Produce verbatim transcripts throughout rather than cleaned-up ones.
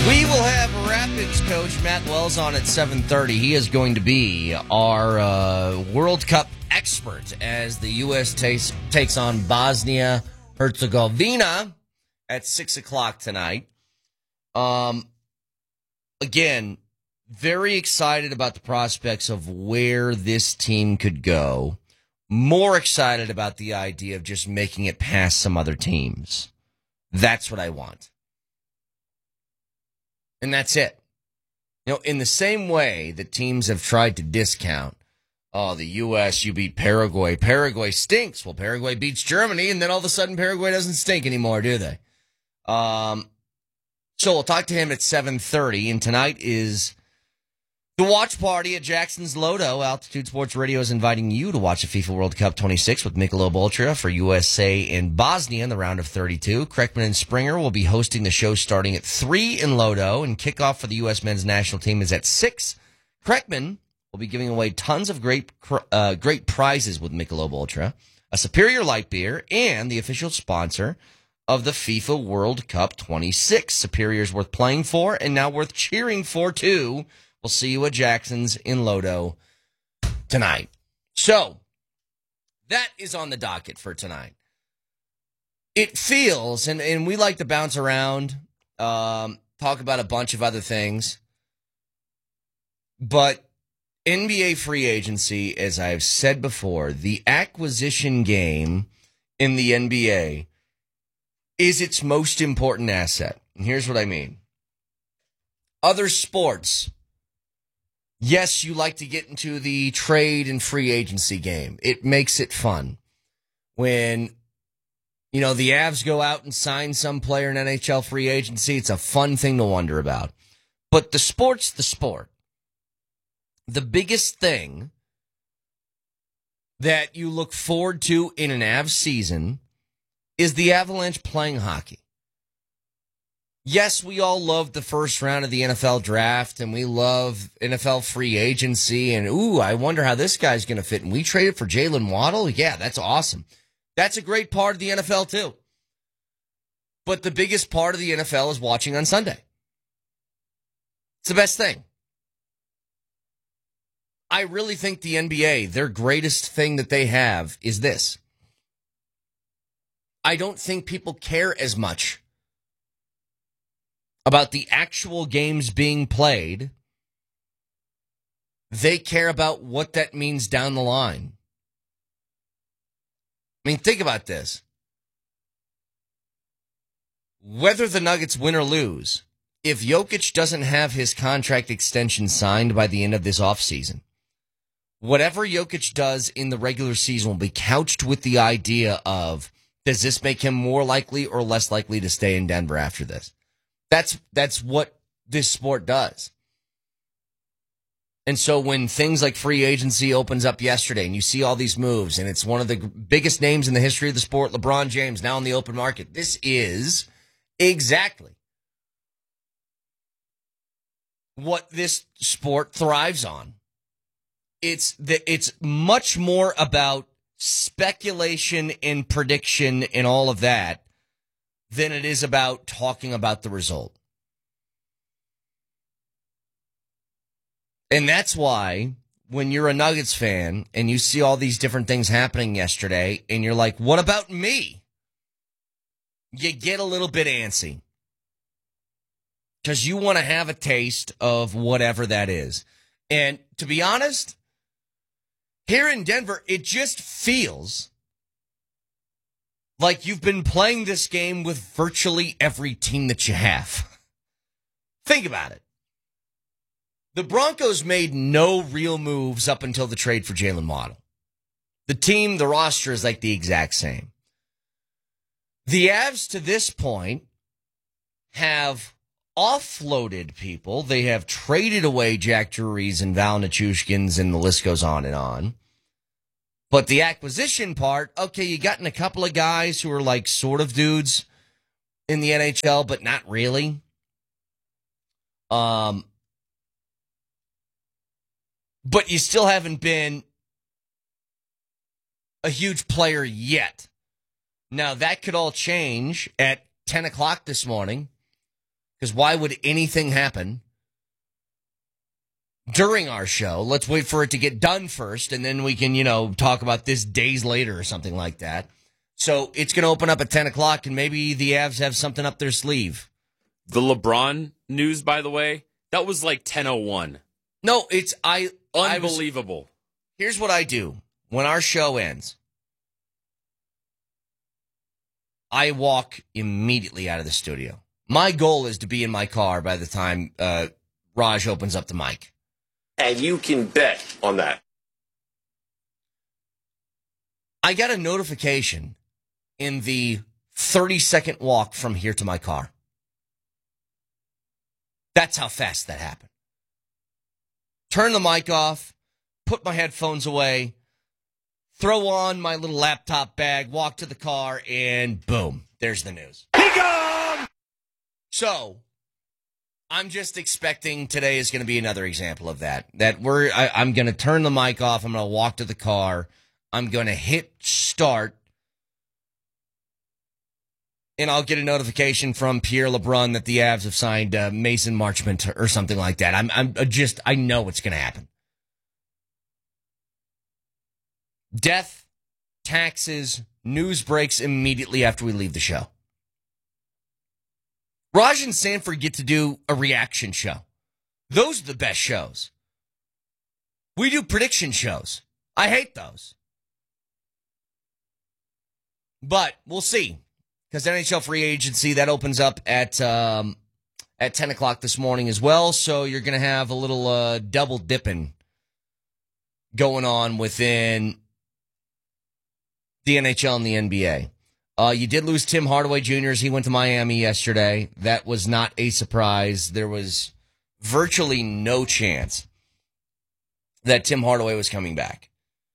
We will have Rapids coach Matt Wells on at seven thirty. He is going to be our uh, World Cup expert as the U S takes, takes on Bosnia-Herzegovina at six o'clock tonight. Um, again, very excited about the prospects of where this team could go. More excited about the idea of just making it past some other teams. That's what I want. And that's it. You know, in the same way that teams have tried to discount, oh, the U S, you beat Paraguay. Paraguay stinks. Well, Paraguay beats Germany, and then all of a sudden Paraguay doesn't stink anymore, do they? Um, so we'll talk to him at seven thirty, and tonight is the watch party at Jackson's Lodo. Altitude Sports Radio is inviting you to watch the FIFA World Cup twenty-six with Michelob Ultra for U S A and Bosnia in the round of thirty-two. Kreckman and Springer will be hosting the show starting at three in Lodo, and kickoff for the U S men's national team is at six. Kreckman will be giving away tons of great uh, great prizes with Michelob Ultra, a superior light beer, and the official sponsor of the FIFA World Cup twenty-six. Superior's worth playing for and now worth cheering for, too. We'll see you at Jackson's in Lodo tonight. So, that is on the docket for tonight. It feels, and, and we like to bounce around, um, talk about a bunch of other things, but N B A free agency, as I've said before, the acquisition game in the N B A is its most important asset. And here's what I mean. Other sports, yes, you like to get into the trade and free agency game. It makes it fun. When, you know, the Avs go out and sign some player in N H L free agency, it's a fun thing to wonder about. But the sport's the sport. The biggest thing that you look forward to in an Avs season is the Avalanche playing hockey. Yes, we all love the first round of the N F L draft, and we love N F L free agency, and ooh, I wonder how this guy's going to fit. And we traded for Jalen Waddle? Yeah, that's awesome. That's a great part of the N F L, too. But the biggest part of the N F L is watching on Sunday. It's the best thing. I really think the N B A, their greatest thing that they have is this. I don't think people care as much about the actual games being played. They care about what that means down the line. I mean, think about this. Whether the Nuggets win or lose, if Jokic doesn't have his contract extension signed by the end of this offseason, whatever Jokic does in the regular season will be couched with the idea of, does this make him more likely or less likely to stay in Denver after this? That's that's what this sport does. And so when things like free agency opens up yesterday and you see all these moves, and it's one of the biggest names in the history of the sport, LeBron James, now in the open market, this is exactly what this sport thrives on. It's the, it's much more about speculation and prediction and all of that than it is about talking about the result. And that's why when you're a Nuggets fan and you see all these different things happening yesterday and you're like, what about me? You get a little bit antsy because you want to have a taste of whatever that is. And to be honest, here in Denver, it just feels like you've been playing this game with virtually every team that you have. Think about it. The Broncos made no real moves up until the trade for Jalen Waddle. The team, the roster is like the exact same. The Avs to this point have offloaded people. They have traded away Jack Drury's and Val Nichushkin's, and the list goes on and on. But the acquisition part, okay, you gotten a couple of guys who are like sort of dudes in the N H L, but not really. Um, but you still haven't been a huge player yet. Now, that could all change at ten o'clock this morning Because why would anything happen during our show? Let's wait for it to get done first, and then we can, you know, talk about this days later or something like that. So it's going to open up at ten o'clock, and maybe the Avs have something up their sleeve. The LeBron news, by the way, that was like ten oh one. No, it's I. Unbelievable. I was, here's what I do when our show ends. I walk immediately out of the studio. My goal is to be in my car by the time uh, Raj opens up the mic. And you can bet on that. I got a notification in the thirty-second walk from here to my car. That's how fast that happened. Turn the mic off, put my headphones away, throw on my little laptop bag, walk to the car, and boom, there's the news. Be gone! So, I'm just expecting today is going to be another example of that. That we're, I, I'm going to turn the mic off, I'm going to walk to the car, I'm going to hit start, and I'll get a notification from Pierre LeBrun that the Avs have signed uh, Mason Marchment or something like that. I'm, I'm just, I know what's going to happen. Death, taxes, news breaks immediately after we leave the show. Raj and Sanford get to do a reaction show. Those are the best shows. We do prediction shows. I hate those. But we'll see. Because N H L free agency, that opens up at um, at ten o'clock this morning as well. So you're going to have a little uh, double dipping going on within the N H L and the N B A. Uh, you did lose Tim Hardaway Junior as he went to Miami yesterday. That was not a surprise. There was virtually no chance that Tim Hardaway was coming back.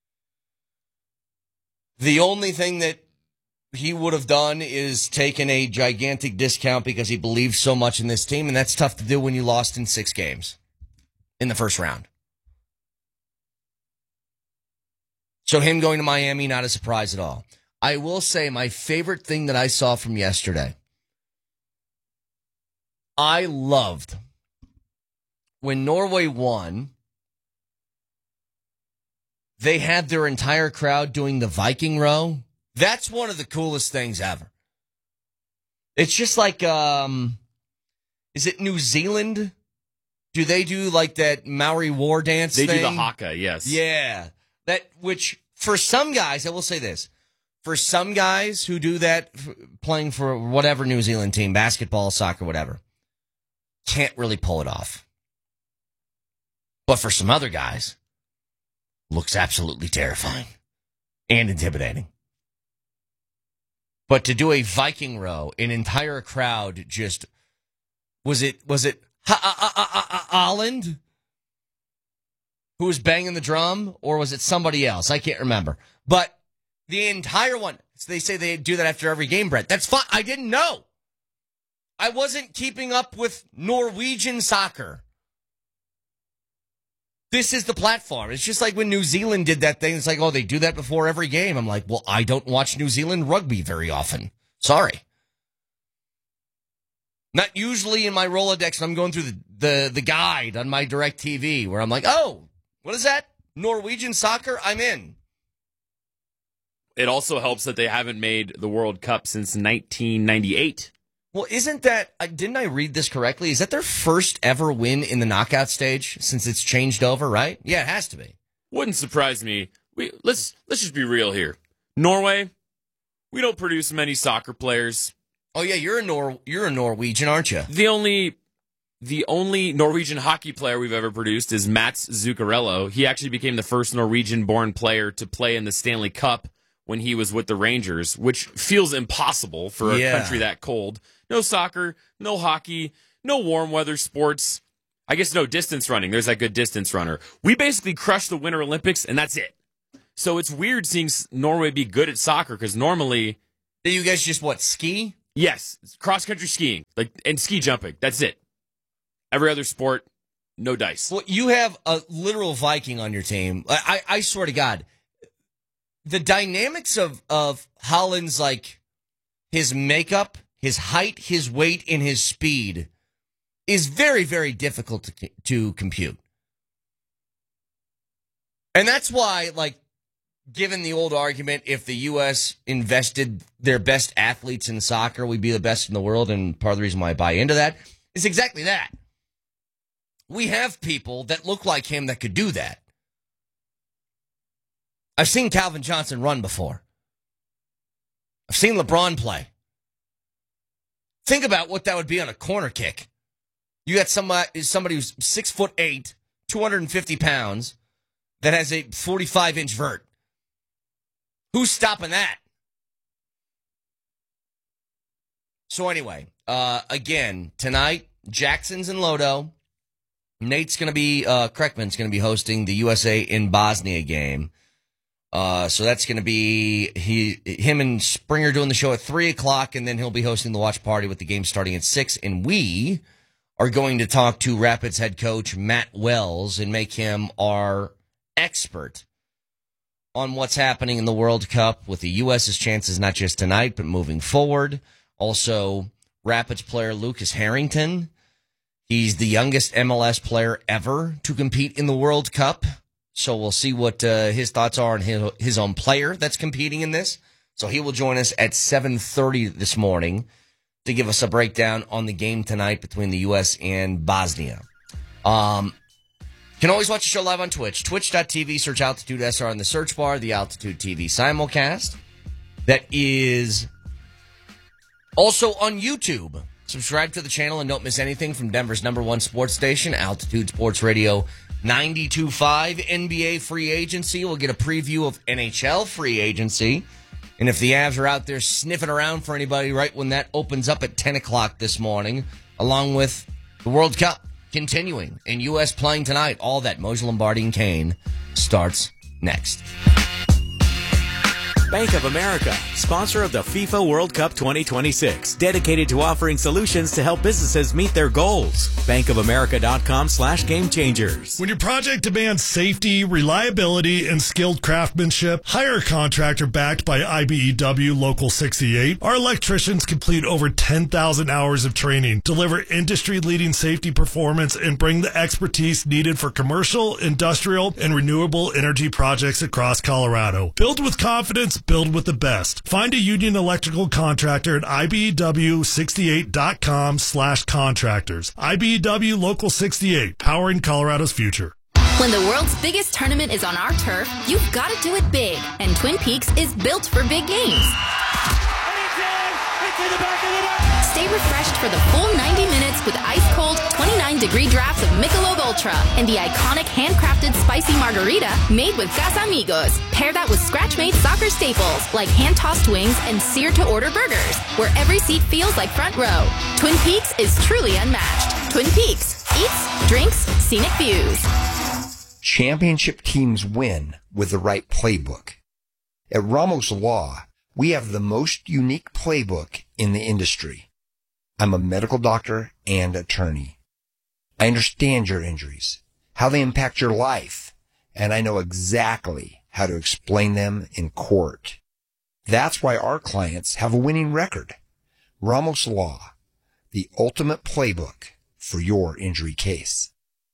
The only thing that he would have done is taken a gigantic discount because he believes so much in this team, and that's tough to do when you lost in six games in the first round. So him going to Miami, not a surprise at all. I will say my favorite thing that I saw from yesterday, I loved when Norway won, they had their entire crowd doing the Viking row. That's one of the coolest things ever. It's just like, um, is it New Zealand? Do they do like that Maori war dance They thing? do the haka, yes. Yeah. That, which for some guys, I will say this, for some guys who do that, playing for whatever New Zealand team, basketball, soccer, whatever, can't really pull it off. But for some other guys, looks absolutely terrifying and intimidating. But to do a Viking row, an entire crowd just, was it, was it Holland who was banging the drum, or was it somebody else? I can't remember. But the entire one, they say they do that after every game, Brett. That's fine. I didn't know. I wasn't keeping up with Norwegian soccer. This is the platform. It's just like when New Zealand did that thing. It's like, oh, they do that before every game. I'm like, well, I don't watch New Zealand rugby very often. Sorry. Not usually in my Rolodex, and I'm going through the, the, the guide on my DirecTV where I'm like, oh, what is that? Norwegian soccer? I'm in. It also helps that they haven't made the World Cup since nineteen ninety-eight. Well, isn't that, didn't I read this correctly? Is that their first ever win in the knockout stage since it's changed over, right? Yeah, it has to be. Wouldn't surprise me. We let's let's just be real here. Norway, we don't produce many soccer players. Oh yeah, you're a Nor you're a Norwegian, aren't you? The only the only Norwegian hockey player we've ever produced is Mats Zuccarello. He actually became the first Norwegian-born player to play in the Stanley Cup when he was with the Rangers, which feels impossible for a yeah. country that cold. No soccer, no hockey, no warm weather sports. I guess no distance running. There's that good distance runner. We basically crushed the Winter Olympics, and that's it. So it's weird seeing Norway be good at soccer, because normally... Do you guys just, what, ski? Yes, cross-country skiing like and ski jumping. That's it. Every other sport, no dice. Well, you have a literal Viking on your team. I, I, I swear to God, the dynamics of, of Holland's, like, his makeup, his height, his weight, and his speed is very, very difficult to, to compute. And that's why, like, given the old argument, if the U S invested their best athletes in soccer, we'd be the best in the world, and part of the reason why I buy into that is exactly that. We have people that look like him that could do that. I've seen Calvin Johnson run before. I've seen LeBron play. Think about what that would be on a corner kick. You got somebody, somebody who's six foot eight, two hundred fifty pounds, that has a forty-five inch vert. Who's stopping that? So anyway, uh, again, tonight, Jackson's in Lodo. Nate's going to be, uh, Kreckman's going to be hosting the U S A in Bosnia game. Uh, so that's going to be he, him and Springer doing the show at three o'clock, and then he'll be hosting the watch party with the game starting at six. And we are going to talk to Rapids head coach Matt Wells and make him our expert on what's happening in the World Cup with the U S's chances, not just tonight, but moving forward. Also, Rapids player Lucas Harrington. He's the youngest M L S player ever to compete in the World Cup. So we'll see what uh, his thoughts are on his, his own player that's competing in this. So he will join us at seven thirty this morning to give us a breakdown on the game tonight between the U S and Bosnia. Um, you can always watch the show live on Twitch. Twitch dot T V, search Altitude S R in the search bar, the Altitude T V simulcast. That is also on YouTube. Subscribe to the channel and don't miss anything from Denver's number one sports station, Altitude Sports Radio ninety-two point five. N B A free agency. We'll get a preview of N H L free agency. And if the Avs are out there sniffing around for anybody right when that opens up at ten o'clock this morning, along with the World Cup continuing and U S playing tonight, all that Mojo Lombardi and Kane starts next. Bank of America, sponsor of the FIFA World Cup twenty twenty-six, dedicated to offering solutions to help businesses meet their goals. bankofamerica.com slash game changers. When your project demands safety, reliability, and skilled craftsmanship, hire a contractor backed by I B E W Local sixty-eight. Our electricians complete over ten thousand hours of training, deliver industry-leading safety performance, and bring the expertise needed for commercial, industrial, and renewable energy projects across Colorado. Build with confidence. Build with the best. Find a Union Electrical contractor at I B E W sixty-eight dot com slash contractors. I B E W Local sixty-eight, powering Colorado's future. When the world's biggest tournament is on our turf, you've got to do it big. And Twin Peaks is built for big games. Stay refreshed for the full ninety minutes with ice-cold, twenty-nine degree drafts of Michelob Ultra and the iconic handcrafted spicy margarita made with Casamigos. Pair that with scratch-made soccer staples like hand-tossed wings and seared-to-order burgers, where every seat feels like front row. Twin Peaks is truly unmatched. Twin Peaks. Eats, drinks, scenic views. Championship teams win with the right playbook. At Ramos Law, we have the most unique playbook in the industry. I'm a medical doctor and attorney. I understand your injuries, how they impact your life, and I know exactly how to explain them in court. That's why our clients have a winning record. Ramos Law, the ultimate playbook for your injury case.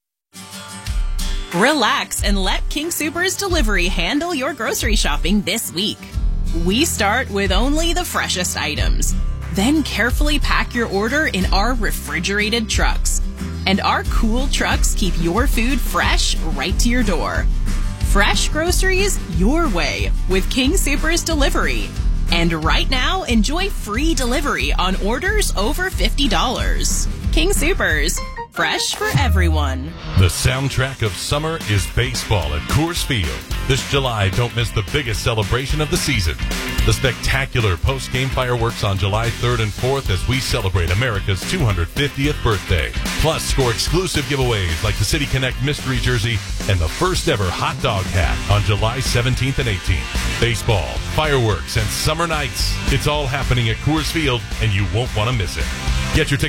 Relax and let King Soopers Delivery handle your grocery shopping this week. We start with only the freshest items. Then carefully pack your order in our refrigerated trucks. And our cool trucks keep your food fresh right to your door. Fresh groceries your way with King Soopers Delivery. And right now, enjoy free delivery on orders over fifty dollars. King Soopers. Fresh for everyone. The soundtrack of summer is baseball at Coors Field. This July, don't miss the biggest celebration of the season. The spectacular post-game fireworks on July third and fourth as we celebrate America's two hundred fiftieth birthday. Plus, score exclusive giveaways like the City Connect mystery jersey and the first ever hot dog hat on July seventeenth and eighteenth. Baseball, fireworks, and summer nights. It's all happening at Coors Field, and you won't want to miss it. Get your tickets